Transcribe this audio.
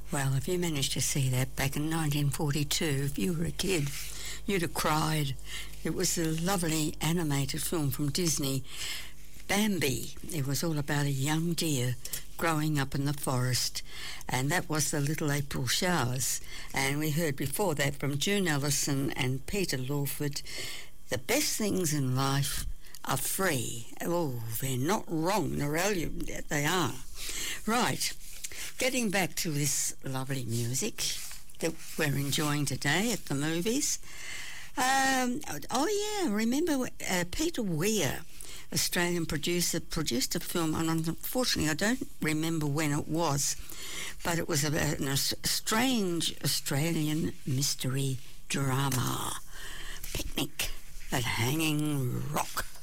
Well, if you managed to see that back in 1942, if you were a kid, you'd have cried. It was a lovely animated film from Disney, Bambi. It was all about a young deer growing up in the forest, and that was the Little April Showers. And we heard before that from June Ellison and Peter Lawford, the best things in life are free. Oh, they're not wrong, Norelle, they are. Right, getting back to this lovely music that we're enjoying today at the movies. Remember Peter Weir, Australian producer, produced a film, and unfortunately I don't remember when it was, but it was about a strange Australian mystery drama, Picnic at Hanging Rock.